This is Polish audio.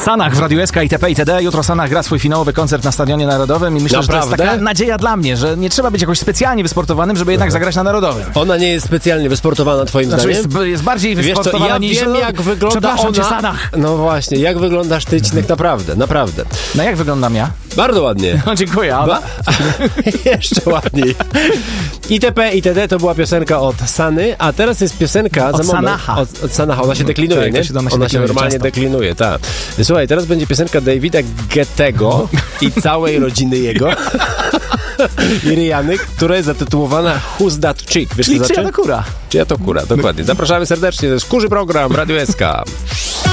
Sanach w Radiu SK, itp. itd. Jutro Sanach gra swój finałowy koncert na Stadionie Narodowym i myślę, że to jest taka nadzieja dla mnie, że nie trzeba być jakoś specjalnie wysportowanym, żeby jednak zagrać na Narodowym. Ona nie jest specjalnie wysportowana twoim zdaniem? Jest bardziej wysportowana ja niż... wiem, jak wygląda ona... Cię, Sanach. No właśnie, jak wyglądasz ty, Cinek, naprawdę. No jak wyglądam ja? Bardzo ładnie. No dziękuję. Jeszcze ładniej. itp. itd. To była piosenka od Sany, a teraz jest piosenka... Od Sanaha. Od Sanaha. Ona się deklinuje, tak, nie? Ona się normalnie deklinuje, tak. Słuchaj, teraz będzie piosenka Davida Gettego i całej rodziny jego i Riany, która jest zatytułowana Who's That Chick? Wiesz, czyli Czyja to kura? Czyja to kura, dokładnie. Zapraszamy serdecznie, to jest Kurzy Program Radio SK.